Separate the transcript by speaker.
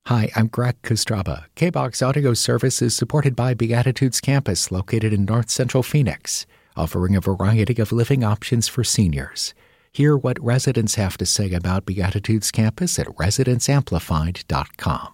Speaker 1: Hi, I'm Greg Kostraba. KBOX Audio Service is supported by Beatitudes Campus, located in North Central Phoenix, offering a variety of living options for seniors. Hear what residents have to say about Beatitudes Campus at residentsamplified.com.